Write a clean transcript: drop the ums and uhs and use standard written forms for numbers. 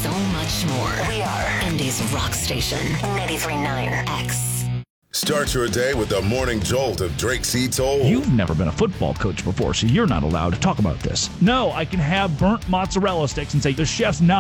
so much more. We are Indy's rock station, 93.9 X. Start your day with the morning jolt of Drake C. Toll. You've never been a football coach before, so you're not allowed to talk about this. No, I can have burnt mozzarella sticks and say the chef's not